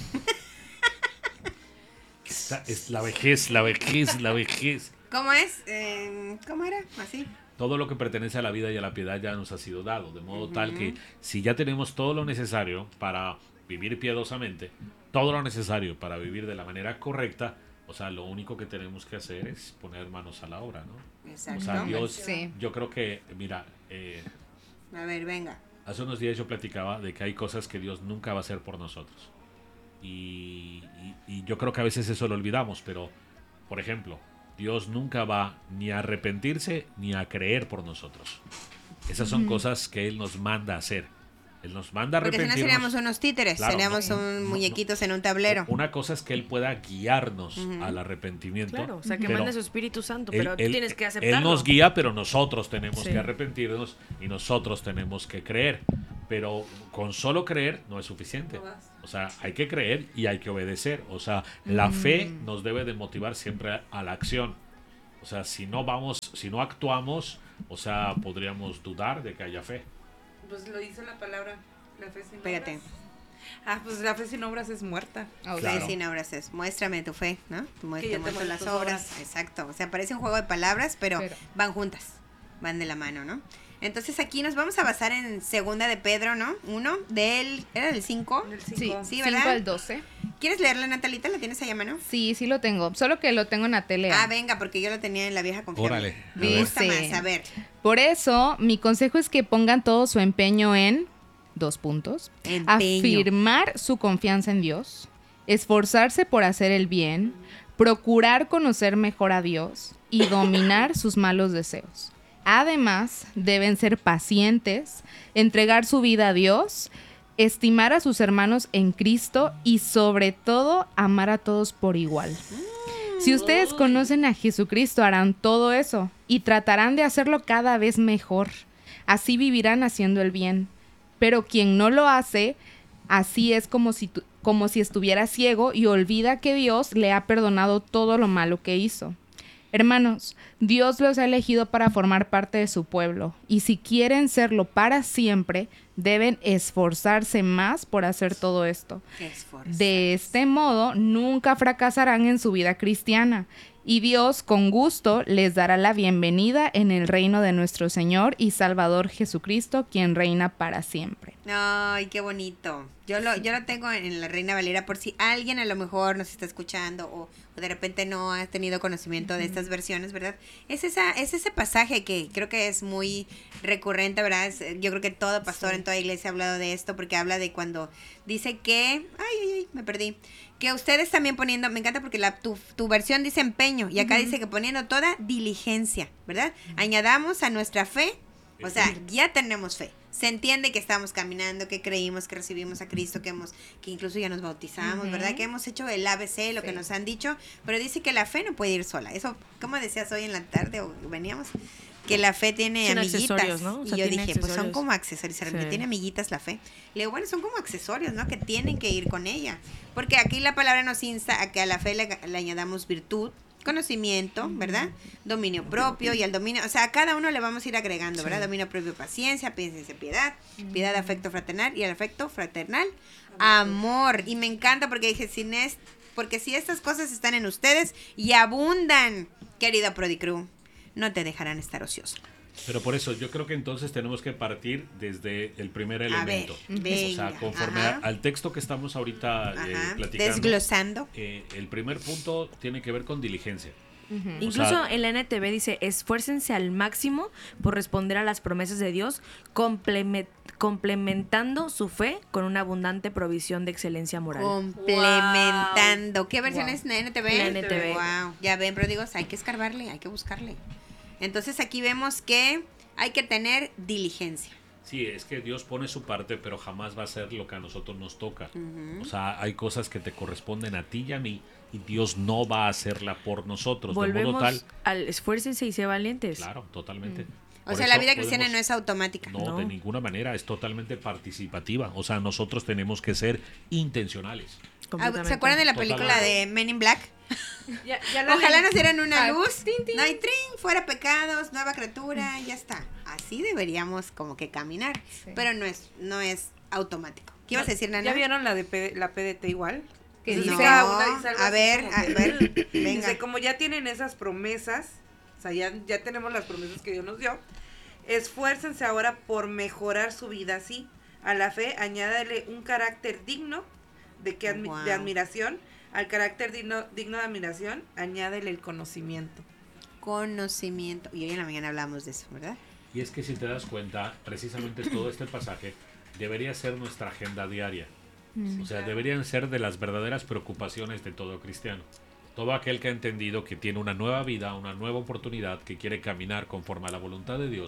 Esta es la vejez, la vejez, la vejez. ¿Cómo es? Eh, ¿Cómo era? Así. Todo lo que pertenece a la vida y a la piedad ya nos ha sido dado, de modo uh-huh. tal que si ya tenemos todo lo necesario para vivir piadosamente, todo lo necesario para vivir de la manera correcta, o sea, lo único que tenemos que hacer es poner manos a la obra, ¿no? Exacto. O sea, Dios, sí. yo creo que, mira, eh, a ver, venga. Hace unos días yo platicaba de que hay cosas que Dios nunca va a hacer por nosotros. Y, y, y yo creo que a veces eso lo olvidamos, pero, por ejemplo, Dios nunca va ni a arrepentirse ni a creer por nosotros. Esas son uh-huh. cosas que Él nos manda a hacer. Él nos manda a Porque si no arrepentirnos. seríamos unos títeres, Claro, seríamos no, un no, muñequitos no. en un tablero. Una cosa es que Él pueda guiarnos Ujú. al arrepentimiento. Claro, o sea, que pero mande su Espíritu Santo, él- pero tú él- tienes que aceptarlo. Él nos guía, pero nosotros tenemos Sí. que arrepentirnos y nosotros tenemos que creer. Pero con solo creer no es suficiente. O sea, hay que creer y hay que obedecer. O sea, la Mm. fe nos debe de motivar siempre a, a la acción. O sea, si no vamos, si no actuamos, o sea, podríamos dudar de que haya fe. Pues lo dice la palabra, la fe sin Pégate. obras. Ah, pues la fe sin obras es muerta. Fe Claro. sin obras es, muéstrame tu fe, ¿no? Mu- Que te ya te muestro muestro las tus obras. obras. Exacto. O sea, parece un juego de palabras, pero, Pero- van juntas, van de la mano, ¿no? Entonces aquí nos vamos a basar en Segunda de Pedro, ¿no? Uno, del, ¿era del cinco? En el Sí, cinco. Sí, cinco ¿verdad? al doce. ¿Quieres leerla, Natalita? ¿La tienes ahí a mano? Sí, sí lo tengo. Solo que lo tengo en la tele. Ah, venga, porque yo lo tenía en la vieja confiable. Órale, a Me ver. gusta Dice- más, a ver. Por eso, mi consejo es que pongan todo su empeño en dos puntos. Empeño. Afirmar su confianza en Dios, esforzarse por hacer el bien, procurar conocer mejor a Dios y dominar sus malos deseos. Además, deben ser pacientes, entregar su vida a Dios, estimar a sus hermanos en Cristo y sobre todo amar a todos por igual. Si ustedes conocen a Jesucristo, harán todo eso y tratarán de hacerlo cada vez mejor. Así vivirán haciendo el bien. Pero quien no lo hace, así es como si, tu- como si estuviera ciego y olvida que Dios le ha perdonado todo lo malo que hizo. Hermanos, Dios los ha elegido para formar parte de su pueblo, y si quieren serlo para siempre, deben esforzarse más por hacer todo esto. Qué esfuerzo. De este modo, nunca fracasarán en su vida cristiana, y Dios con gusto les dará la bienvenida en el reino de nuestro Señor y Salvador Jesucristo, quien reina para siempre. Ay, qué bonito. Yo lo, yo lo tengo en la Reina Valera por si alguien a lo mejor nos está escuchando o, o de repente no ha tenido conocimiento de estas versiones, ¿verdad? Es esa, es ese pasaje que creo que es muy recurrente, ¿verdad? Es- yo creo que todo pastor en toda iglesia ha hablado de esto porque habla de cuando dice que, ay, ay, ay, me perdí. Que ustedes también poniendo, me encanta porque la, tu, tu versión dice empeño y acá dice que poniendo toda diligencia, ¿verdad? Añadamos a nuestra fe, o sea, ya tenemos fe. Se entiende que estamos caminando, que creímos, que recibimos a Cristo, que hemos, que incluso ya nos bautizamos, Ujú. ¿verdad? Que hemos hecho el A B C, lo que Sí. nos han dicho, pero dice que la fe no puede ir sola. Eso, como decías hoy en la tarde o veníamos, que la fe tiene Son amiguitas. accesorios, ¿no? O sea, y yo tiene dije, pues son accesorios. como accesorios, ¿será que Sí. tiene amiguitas la fe? Le digo, bueno, son como accesorios, ¿no? Que tienen que ir con ella. Porque aquí la palabra nos insta a que a la fe le, le añadamos virtud, conocimiento, ¿verdad? Dominio propio y al dominio, o sea, a cada uno le vamos a ir agregando, ¿verdad? Dominio propio, paciencia, paciencia, piedad, piedad, afecto fraternal y al afecto fraternal, amor. Y me encanta porque dije, sin es, porque si estas cosas están en ustedes y abundan, querida Prodicrew, no te dejarán estar ocioso. Pero por eso yo creo que entonces tenemos que partir desde el primer A ver, elemento. venga, O sea, conforme ajá. a- al texto que estamos ahorita eh, Ajá, platicando, desglosando. eh, el primer punto tiene que ver con diligencia. O Incluso sea- en la N T V dice, esfuércense al máximo por responder a las promesas de Dios, compleme- complementando su fe con una abundante provisión de excelencia moral. Complementando. ¿Qué versión Wow. es la N T V? La N T V. Wow. Ya ven, pero digo, hay que escarbarle, hay que buscarle. Entonces aquí vemos que hay que tener diligencia. Sí, es que Dios pone su parte, pero jamás va a ser lo que a nosotros nos toca. Ujú. O sea, hay cosas que te corresponden a ti y a mí, y Dios no va a hacerla por nosotros. De Volvemos modo tal, al esfuércense y sé valientes. claro, totalmente. O Por sea, la eso vida cristiana podemos- no es automática. No, No. de ninguna manera, es totalmente participativa. O sea, nosotros tenemos que ser intencionales. Ah, Completamente. ¿Se acuerdan de la película Totalmente. de Men in Black? Ya, ya la Ojalá leí. nos dieran una Ah, luz. tin, tin. No hay trin, fuera pecados, nueva criatura, ya está. Así deberíamos como que caminar. Sí. Pero no es, no es automático. ¿Qué ibas a decir, Nana? ¿Ya vieron la de P- la P D T igual? Que Entonces, dice- cada No, una dice algo a así ver, como a que- ver, Dice, venga. como ya tienen esas promesas, o sea, ya, ya tenemos las promesas que Dios nos dio, esfuércense ahora por mejorar su vida así. A la fe, añádale un carácter digno de, que admi- Wow. de admiración. Al carácter digno, digno de admiración, añádele el conocimiento. Conocimiento. Y hoy en la mañana hablamos de eso, ¿verdad? Y es que si te das cuenta, precisamente todo este pasaje debería ser nuestra agenda diaria. O sea, deberían ser de las verdaderas preocupaciones de todo cristiano. Todo aquel que ha entendido que tiene una nueva vida, una nueva oportunidad, que quiere caminar conforme a la voluntad de Dios,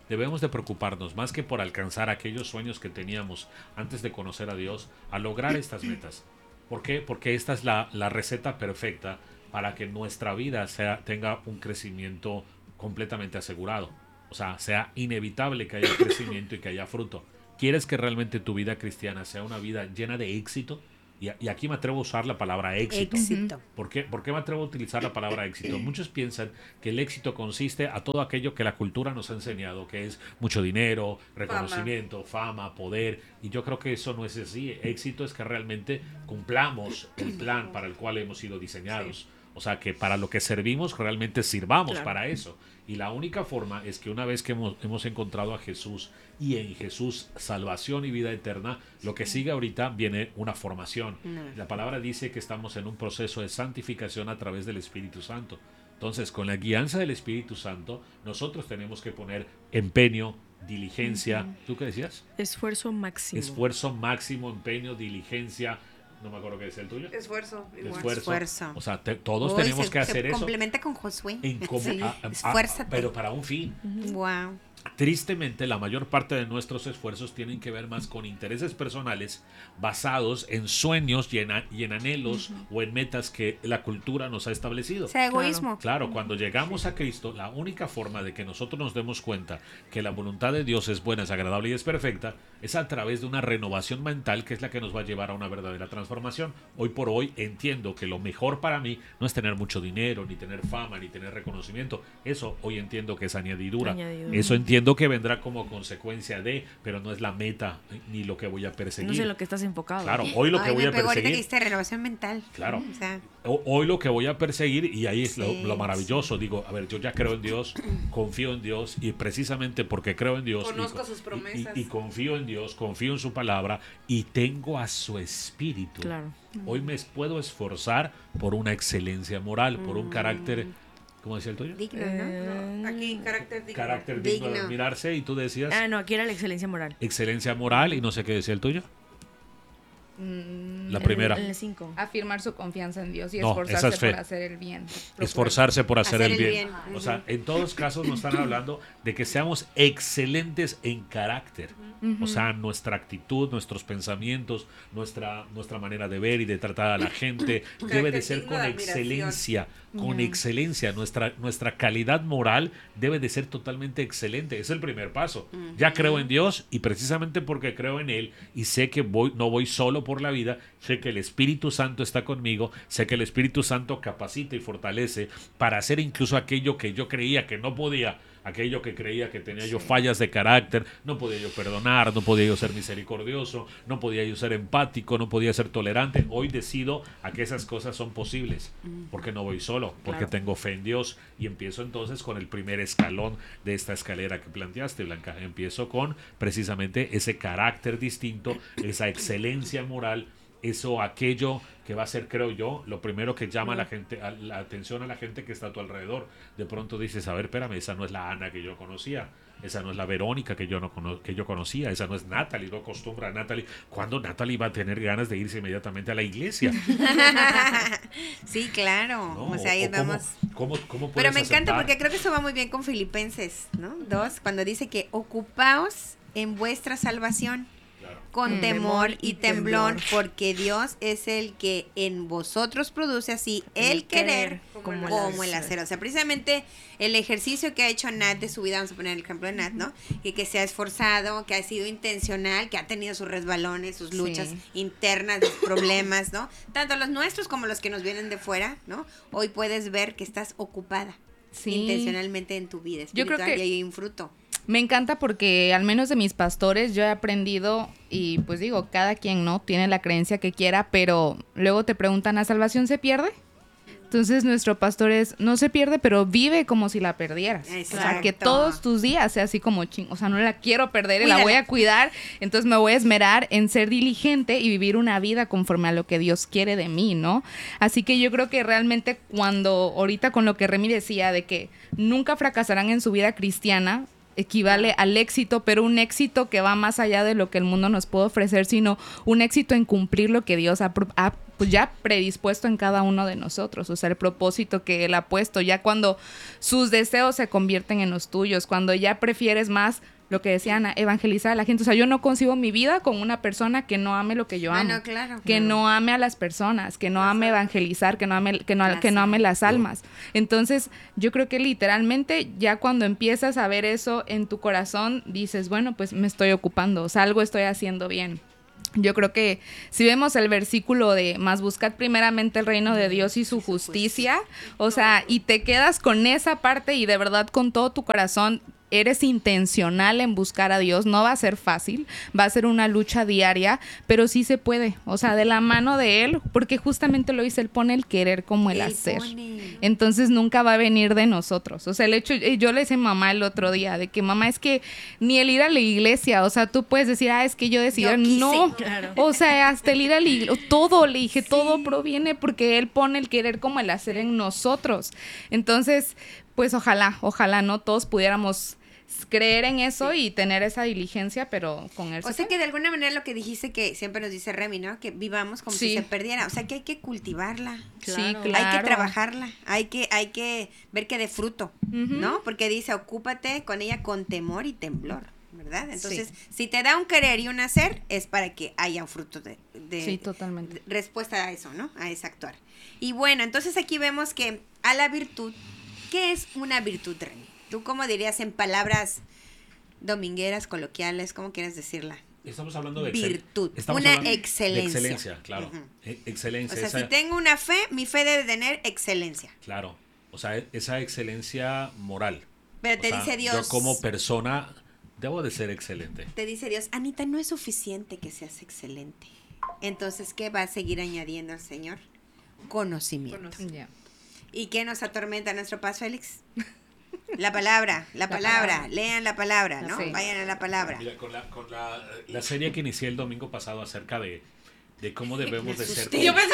debemos de preocuparnos más que por alcanzar aquellos sueños que teníamos antes de conocer a Dios, a lograr estas metas. ¿Por qué? Porque esta es la, la receta perfecta para que nuestra vida sea, tenga un crecimiento completamente asegurado. O sea, sea inevitable que haya crecimiento y que haya fruto. ¿Quieres que realmente tu vida cristiana sea una vida llena de éxito? Y, y aquí me atrevo a usar la palabra éxito. Éxito. ¿Por qué? ¿Por qué me atrevo a utilizar la palabra éxito? Muchos piensan que el éxito consiste a todo aquello que la cultura nos ha enseñado, que es mucho dinero, reconocimiento, fama, fama poder. Y yo creo que eso no es así. Éxito es que realmente cumplamos el plan para el cual hemos sido diseñados. Sí. O sea, que para lo que servimos realmente sirvamos claro. para eso. Y la única forma es que una vez que hemos, hemos encontrado a Jesús y en Jesús salvación y vida eterna, lo que sigue ahorita viene una formación. No. La palabra dice que estamos en un proceso de santificación a través del Espíritu Santo. Entonces, con la guianza del Espíritu Santo, nosotros tenemos que poner empeño, diligencia. Uh-huh. ¿Tú qué decías? Esfuerzo máximo. Esfuerzo máximo, empeño, diligencia. No me acuerdo qué es el tuyo. Esfuerzo. Igual. Esfuerzo. Esfuerzo. O sea, te, todos Uy, tenemos se, que hacer se eso. Complementa con Josué. En com- sí. a, a, Esfuérzate. Pero para un fin. Uh-huh. Wow. Tristemente, la mayor parte de nuestros esfuerzos tienen que ver más con intereses personales basados en sueños y en, y en anhelos uh-huh. o en metas que la cultura nos ha establecido. O sea, egoísmo. Claro, claro, cuando llegamos a Cristo, la única forma de que nosotros nos demos cuenta que la voluntad de Dios es buena, es agradable y es perfecta, es a través de una renovación mental que es la que nos va a llevar a una verdadera transformación. Hoy por hoy entiendo que lo mejor para mí no es tener mucho dinero, ni tener fama, ni tener reconocimiento. Eso hoy entiendo que es añadidura. añadidura. Eso entiendo Entiendo que vendrá como consecuencia de, pero no es la meta ni lo que voy a perseguir. No sé lo que estás enfocado. Claro, hoy lo Ay, que voy me a pegó perseguir. Ahorita que hiciste renovación mental. Claro. O sea, hoy lo que voy a perseguir, y ahí es sí, lo, lo maravilloso, sí. digo, a ver, yo ya creo en Dios, confío en Dios, y precisamente porque creo en Dios conozco y, sus promesas y, y, y confío en Dios, confío en su palabra y tengo a su espíritu. Claro. Hoy me puedo esforzar por una excelencia moral, por un carácter. ¿Cómo decía el tuyo? Digno, ¿no? Eh, no, aquí, carácter digno. Carácter digno, digno de admirarse, y tú decías... Ah, no, aquí era la excelencia moral. Excelencia moral, y no sé qué decía el tuyo. Mm, la primera. En el cinco. Afirmar su confianza en Dios y no, esforzarse por hacer el bien. Esforzarse por hacer, hacer el, bien. el bien. O sea, en todos casos nos están hablando de que seamos excelentes en carácter. Uh-huh. O sea, nuestra actitud, nuestros pensamientos, nuestra, nuestra manera de ver y de tratar a la gente debe de ser con excelencia. Con uh-huh. excelencia. Nuestra, nuestra calidad moral debe de ser totalmente excelente. Es el primer paso. Uh-huh. Ya creo en Dios, y precisamente porque creo en Él y sé que voy, no voy solo por la vida, sé que el Espíritu Santo está conmigo, sé que el Espíritu Santo capacita y fortalece para hacer incluso aquello que yo creía que no podía, aquello que creía que tenía sí. yo fallas de carácter, no podía yo perdonar, no podía yo ser misericordioso, no podía yo ser empático, no podía ser tolerante. Hoy decido a que esas cosas son posibles, porque no voy solo, porque claro. tengo fe en Dios, y empiezo entonces con el primer escalón de esta escalera que planteaste, Blanca. Empiezo con precisamente ese carácter distinto, esa excelencia moral, eso, aquello que va a ser, creo yo, lo primero que llama a la gente, a la atención a la gente que está a tu alrededor. De pronto dices, a ver, espérame, esa no es la Ana que yo conocía, esa no es la Verónica que yo no cono- que yo conocía, esa no es Natalie, no acostumbra a Natalie. ¿Cuándo Natalie va a tener ganas de irse inmediatamente a la iglesia? Sí, claro. ¿No? O sea, ahí o vamos. ¿Cómo, cómo, cómo Pero me aceptar? encanta porque creo que eso va muy bien con Filipenses, ¿no? Dos, cuando dice que ocupaos en vuestra salvación. Con mm, temor y temblor, porque Dios es el que en vosotros produce así el, el querer como, como el hacer. O sea, precisamente el ejercicio que ha hecho Nat de su vida, vamos a poner el ejemplo de Nat, ¿no? Y que se ha esforzado, que ha sido intencional, que ha tenido sus resbalones, sus luchas sí. internas, sus problemas, ¿no? Tanto los nuestros como los que nos vienen de fuera, ¿no? Hoy puedes ver que estás ocupada sí. intencionalmente en tu vida espiritual. Yo creo que y hay un fruto. Me encanta porque al menos de mis pastores yo he aprendido, y pues digo, cada quien no tiene la creencia que quiera, pero luego te preguntan, ¿la salvación se pierde? Entonces nuestro pastor es, no se pierde, pero vive como si la perdieras. Exacto. O sea, que todos tus días sea así como ching, o sea, no la quiero perder y Cuídala. La voy a cuidar, entonces me voy a esmerar en ser diligente y vivir una vida conforme a lo que Dios quiere de mí, ¿no? Así que yo creo que realmente cuando, ahorita con lo que Remy decía de que nunca fracasarán en su vida cristiana, equivale al éxito, pero un éxito que va más allá de lo que el mundo nos puede ofrecer, sino un éxito en cumplir lo que Dios ha, ha pues ya predispuesto en cada uno de nosotros, o sea, el propósito que Él ha puesto, ya cuando sus deseos se convierten en los tuyos, cuando ya prefieres más lo que decía Ana, evangelizar a la gente. O sea, yo no concibo mi vida con una persona que no ame lo que yo Ah, amo. no, claro. Que Claro. no ame a las personas, que no ame evangelizar, que no ame, que no, Las que no ame las almas. almas. Entonces, yo creo que literalmente ya cuando empiezas a ver eso en tu corazón, dices, bueno, pues me estoy ocupando, o sea, algo estoy haciendo bien. Yo creo que si vemos el versículo de más buscad primeramente el reino de Dios y su justicia, o sea, y te quedas con esa parte y de verdad con todo tu corazón eres intencional en buscar a Dios, no va a ser fácil, va a ser una lucha diaria, pero sí se puede, o sea, de la mano de Él, porque justamente lo dice, Él pone el querer como el Él hacer. pone. Entonces nunca va a venir de nosotros. O sea, el hecho, yo le decía a mamá el otro día, de que mamá, es que ni el ir a la iglesia, o sea, tú puedes decir, ah, es que yo decidí, Yo quise. no, Claro. o sea, hasta el ir a la iglesia, todo, le dije, todo proviene porque Él pone el querer como el hacer en nosotros. Entonces, pues ojalá, ojalá no todos pudiéramos creer en eso y tener esa diligencia, pero con él O se sea puede. que de alguna manera lo que dijiste que siempre nos dice Remy, ¿no? Que vivamos como Sí. si se perdiera. O sea que hay que cultivarla. Sí, Claro. claro. Hay que trabajarla, hay que, hay que ver que dé fruto, Ujú. ¿no? Porque dice, ocúpate con ella con temor y temblor, ¿verdad? Entonces, si te da un querer y un hacer, es para que haya un fruto de, de- Sí, totalmente. de respuesta a eso, ¿no? A ese actuar. Y bueno, entonces aquí vemos que a la virtud, ¿qué es una virtud, Remy? ¿Tú cómo dirías en palabras domingueras, coloquiales, cómo quieres decirla? Estamos hablando de excel- Virtud, estamos una hablando de excelencia. excelencia, claro. Ujú. E- O Excelencia. sea, esa- si tengo una fe, mi fe debe tener excelencia. Claro. O sea, e- esa excelencia moral. Pero O te sea, dice Dios, Yo como persona debo de ser excelente. te dice Dios, Anita, no es suficiente que seas excelente. Entonces, ¿qué va a seguir añadiendo el Señor? Conocimiento. Ya. ¿Y qué nos atormenta a nuestro paso, Félix? La palabra, la, La palabra. palabra. Lean la palabra, ¿no? Sí. Vayan a la palabra. Mira, con la, con la, la serie que inicié el domingo pasado acerca de, de cómo debemos de ser. asusté. Yo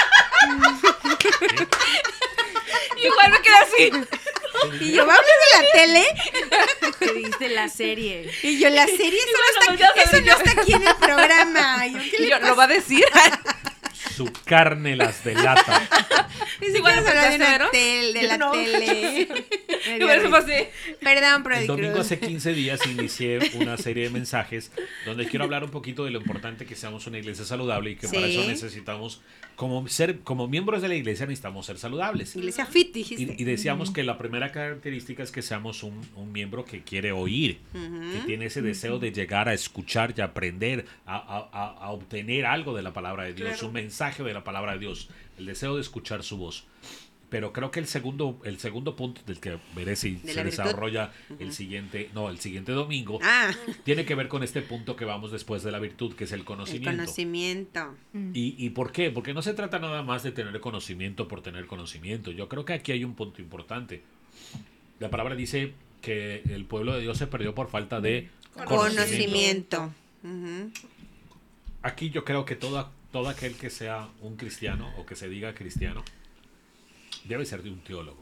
Igual me quedé así. Y yo, ¿vamos de la tele? Te diste la serie. Y yo, la serie, eso, no, bueno, ya está, eso sabes, no está aquí en el programa. Y yo, ¿qué le Yo, ¿lo va a decir? Su carne las delata. Ni siquiera Igual se habla de, ¿no? una tel- de Yo la no. tele. Me dio Igual se risa. pasé. Perdón, El Prodi domingo Cruz. hace quince días inicié una serie de mensajes donde quiero hablar un poquito de lo importante que seamos una iglesia saludable y que para Sí. eso necesitamos, como ser, como miembros de la iglesia necesitamos ser saludables. Iglesia fit, dijiste. Y, y decíamos que la primera característica es que seamos un, un miembro que quiere oír, Ujú. que tiene ese deseo de llegar a escuchar y aprender, a, a- a- a obtener algo de la palabra de Dios, Claro. un mensaje de la palabra de Dios, el deseo de escuchar su voz. Pero creo que el segundo, el segundo punto del que veré si De se la virtud. desarrolla el siguiente, no, el siguiente domingo, Ah, tiene que ver con este punto que vamos después de la virtud, que es el el conocimiento. conocimiento. ¿Y, ¿Y por qué? Porque no se trata nada más de tener conocimiento por tener conocimiento. Yo creo que aquí hay un punto importante. La palabra dice que el pueblo de Dios se perdió por falta de conocimiento. Conocimiento. Ujú. Aquí yo creo que todo, todo aquel que sea un cristiano o que se diga cristiano debe ser de un teólogo.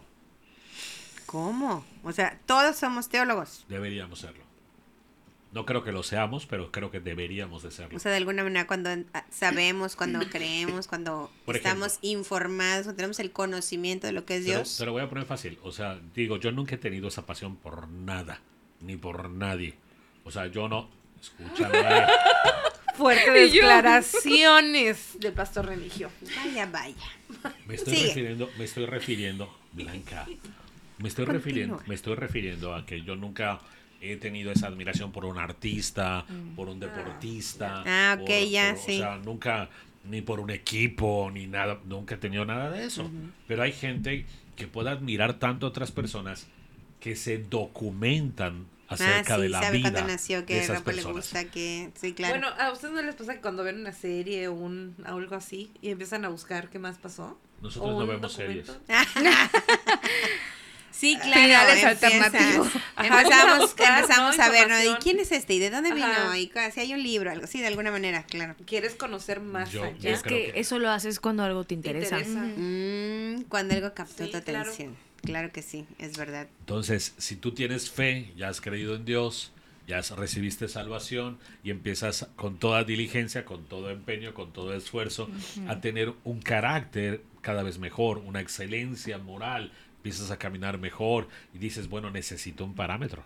¿Cómo? O sea, todos somos teólogos. Deberíamos serlo. No creo que lo seamos, pero creo que deberíamos de serlo. O sea, de alguna manera cuando ah, sabemos, cuando creemos, cuando Por estamos informados, cuando tenemos el conocimiento de lo que es Te lo, Dios. te lo voy a poner fácil. O sea, digo, yo nunca he tenido esa pasión por nada, ni por nadie. O sea, yo no... Escúchame. Fuertes Y yo. declaraciones del pastor Remigio. Vaya, vaya. Me estoy Sigue. refiriendo, me estoy refiriendo, Blanca, me estoy Continúa. refiriendo, me estoy refiriendo a que yo nunca he tenido esa admiración por un artista, por un deportista. Ah, ok, por- ya, por- sí. O sea, nunca, ni por un equipo, ni nada, nunca he tenido nada de eso. Pero hay gente que puede admirar tanto a otras personas que se documentan acerca ah, sí, de la sabe vida cuándo nació, de qué esas ropa le personas. gusta, que... Sí, claro. Bueno, ¿a ustedes no les pasa que cuando ven una serie o un algo así y empiezan a buscar qué más pasó? Nosotros ¿O no un vemos documento? series. Sí, claro. Finales empiezas- alternativos. Ajá, Empezamos, empiezas a buscar, empezamos ¿no? a ver, ¿no? ¿Y Información. quién es este? ¿Y de dónde vino? Ajá. Y si hay un libro, algo así, de alguna manera, claro. ¿Quieres conocer más Yo- allá? yo Es creo que que- eso lo haces cuando algo te ¿Te interesa. interesa? Mm, cuando algo captó Sí, tu claro. atención. Claro que sí, es verdad. Entonces, si tú tienes fe, ya has creído en Dios, ya recibiste salvación y empiezas con toda diligencia, con todo empeño, con todo esfuerzo uh-huh. a tener un carácter cada vez mejor, una excelencia moral, empiezas a caminar mejor y dices, bueno, necesito un parámetro.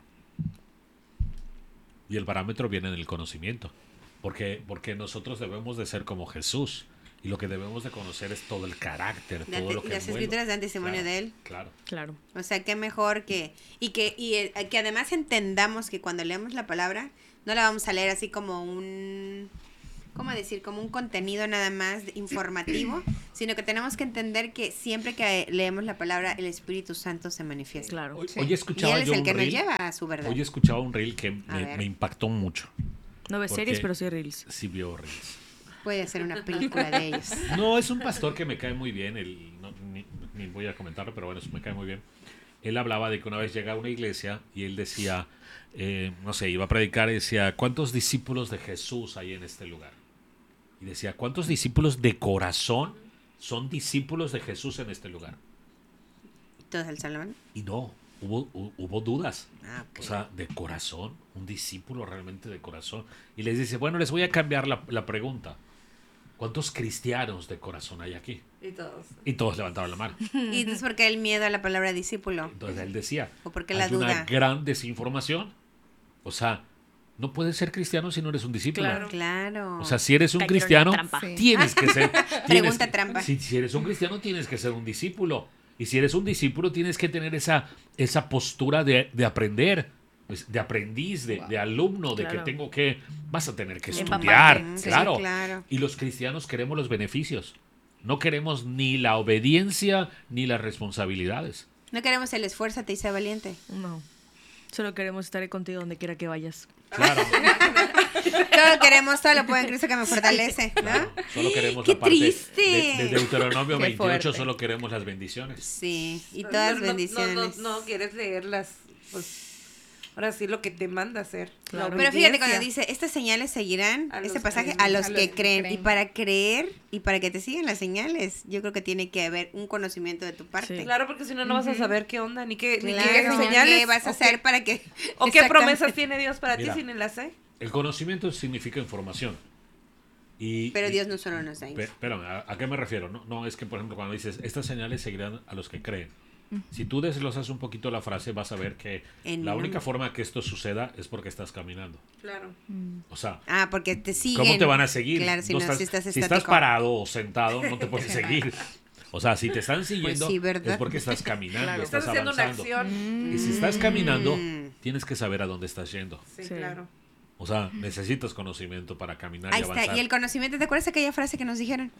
Y el parámetro viene en el conocimiento, porque, porque nosotros debemos de ser como Jesús. Y lo que debemos de conocer es todo el carácter, La, todo lo que las es escrituras bueno. dan testimonio Claro, de él. Claro. Claro. O sea, qué mejor que... Y que, y eh, que además entendamos que cuando leemos la palabra, no la vamos a leer así como un... ¿Cómo decir? Como un contenido nada más informativo, sino que tenemos que entender que siempre que leemos la palabra, el Espíritu Santo se manifiesta. Claro. Hoy, Sí. hoy Y escuchaba él es yo el un que nos reel, lleva a su verdad. hoy escuchaba un reel que A me, ver. me impactó mucho. No ves Porque- series, pero sí reels. Sí vio reels. Puede ser una película de ellos. No, es un pastor que me cae muy bien, el, no, ni, ni voy a comentarlo, pero bueno, eso me cae muy bien. Él hablaba de que una vez llega a una iglesia y él decía, eh, no sé, iba a predicar y decía, ¿cuántos discípulos de Jesús hay en este lugar? Y decía, ¿cuántos discípulos de corazón son discípulos de Jesús en este lugar? ¿Todos al salón? Y no, hubo, hu- hubo dudas. Ah, ok. O sea, de corazón, un discípulo realmente de corazón. Y les dice, bueno, les voy a cambiar la, la pregunta. ¿Cuántos cristianos de corazón hay aquí? Y todos. Y todos levantaron la mano. ¿Y entonces por qué el miedo a la palabra discípulo? Entonces él decía, ¿O por qué la hay una duda? gran desinformación. O sea, no puedes ser cristiano si no eres un discípulo. Claro. Claro. O sea, si eres un Cayeron en cristiano, la trampa. Sí. tienes que ser... tienes Pregunta que- trampa. Si, si eres un cristiano, tienes que ser un discípulo. Y si eres un discípulo, tienes que tener esa, esa postura de, de aprender, pues, de aprendiz, de, de alumno, de Claro. que tengo que... Vas a tener que Empaparte. estudiar, Mm, sí, claro. claro. Y los cristianos queremos los beneficios. No queremos ni la obediencia ni las responsabilidades. No queremos el esfuerzo, te hice valiente. No. Solo queremos estar contigo donde quiera que vayas. Claro. Todo queremos, todo lo puedo en Cristo que me fortalece, ¿no? Claro, solo queremos ¡Qué la parte triste! de, de Deuteronomio Qué veintiocho, fuerte. solo queremos las bendiciones. Sí, y todas No, no, bendiciones. No, no, no quieres leerlas, pues ahora sí lo que te manda hacer. Claro. La Pero fíjate obediencia. cuando dice, estas señales seguirán, A este los pasaje, que- a los a que los que creen. Y creen. para creer y para que te sigan las señales, yo creo que tiene que haber un conocimiento de tu parte. Sí. Claro, porque si no, no vas a saber qué onda, ni qué, ni Claro, qué señales. ¿qué vas a o hacer qué- para que... O qué Exactamente. promesas tiene Dios para Mira. ti si ni las sé. El conocimiento significa información. Y, Pero y- Dios no solo nos da Pe- Espérame, ¿a, a qué me refiero? No, no, es que, por ejemplo, cuando dices, estas señales seguirán a los que creen. Si tú desglosas un poquito la frase, vas a ver que En la mi única nombre. forma que esto suceda es porque estás caminando. Claro. O sea, Ah, porque te siguen. ¿cómo te van a seguir? Claro, si No no, estás, si estás si estático. estás parado o sentado, no te pueden seguir. O sea, si te están siguiendo, Pues sí, ¿verdad? es porque estás caminando, Claro. estás, Estás haciendo una avanzando. acción. Y si estás caminando, Mm. tienes que saber a dónde estás yendo. Sí, Sí. claro. O sea, necesitas conocimiento para caminar Ahí y avanzar. está. Y el conocimiento, ¿te acuerdas de aquella frase que nos dijeron?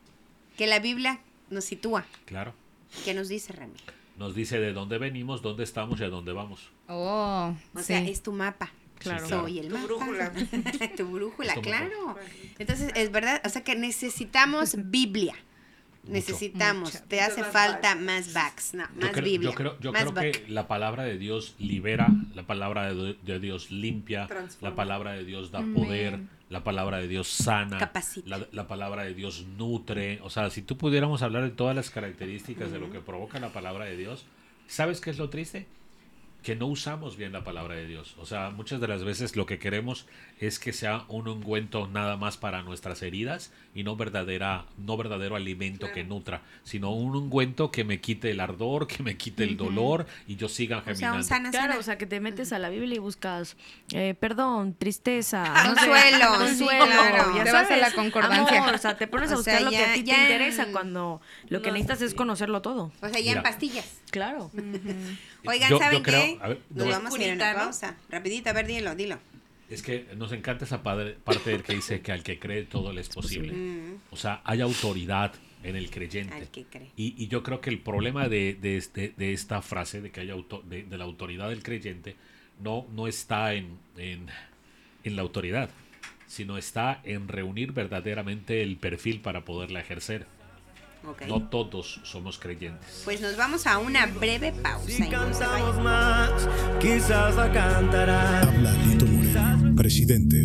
Que la Biblia nos sitúa. Claro. ¿Qué nos dice, Remy? Nos dice de dónde venimos, dónde estamos y a dónde vamos. Oh, O sea, sí. es tu mapa. Claro. claro. Soy el Tu mapa. brújula. tu brújula, Es tu mapa. claro. Entonces, es verdad, o sea que necesitamos Biblia. Necesitamos, Mucha. te hace Más falta backs. más backs, no, Yo más creo, Biblia. yo creo, yo más creo back. que la palabra de Dios libera, la palabra de, de Dios limpia, Transforma. la palabra de Dios da Amén. poder, la palabra de Dios sana, Capacita. la, la palabra de Dios nutre. O sea, si tú pudiéramos hablar de todas las características de lo que provoca la palabra de Dios, ¿sabes qué es lo triste? Que no usamos bien la palabra de Dios. O sea, muchas de las veces lo que queremos es que sea un ungüento nada más para nuestras heridas y no verdadera, no verdadero alimento Claro. que nutra, sino un ungüento que me quite el ardor, que me quite el dolor y yo siga O sea, caminando. un sana, Claro, sana. o sea, que te metes a la Biblia y buscas eh, perdón, tristeza, Consuelo, sí, consuelo, claro. ya Te vas a sabes, la concordancia. amor, o sea, te pones a O buscar sea, lo que ya- a ti ya te en- interesa cuando lo que No, necesitas es sí. conocerlo todo. O sea, ya Mira. en pastillas. Claro. Oigan, Yo- yo ¿saben creo- qué? a ver, Nos nomás- vamos a ir a una Curita, ¿no? pausa. Rapidito, a ver, dilo, dilo. Es que nos encanta esa padre- parte del que dice que al que cree todo le es posible. Mm, O sea, hay autoridad en el creyente. al que cree. Y, y yo creo que el problema de, de, este, de esta frase, de que haya auto- de, de la autoridad del creyente, no, no está en, en, en la autoridad, sino está en reunir verdaderamente el perfil para poderla ejercer. Ok. No todos somos creyentes. Pues nos vamos a una breve pausa. Si y no se vayan. cantamos más, quizás la cantarán. Habla Lito Moreno, presidente.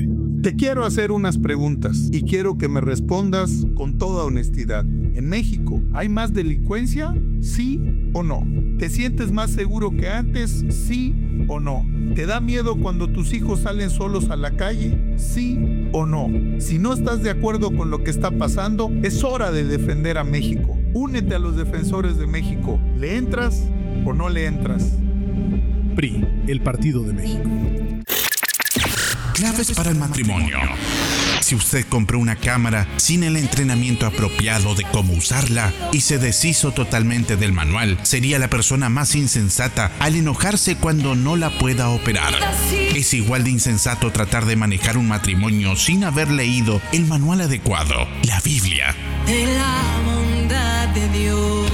Te quiero hacer unas preguntas y quiero que me respondas con toda honestidad. ¿En México hay más delincuencia? ¿Sí o no? ¿Te sientes más seguro que antes? ¿Sí o no? ¿Te da miedo cuando tus hijos salen solos a la calle? ¿Sí o no? Si no estás de acuerdo con lo que está pasando, es hora de defender a México. Únete a los defensores de México. ¿Le entras o no le entras? P R I, el Partido de México. Claves para el matrimonio. Si usted compró una cámara sin el entrenamiento apropiado de cómo usarla y se deshizo totalmente del manual, sería la persona más insensata al enojarse cuando no la pueda operar. Es igual de insensato tratar de manejar un matrimonio sin haber leído el manual adecuado, la Biblia. De la bondad de Dios.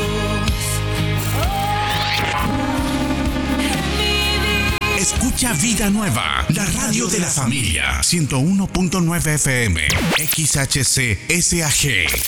Escucha Vida Nueva, la radio de la familia. ciento uno punto nueve F M, X H C S A G.